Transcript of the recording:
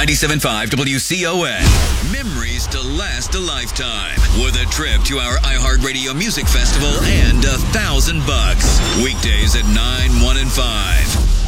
97.5 WCON. Memories to last a lifetime. With a trip to our iHeartRadio Music Festival and $1,000. Weekdays at 9, 1, and 5.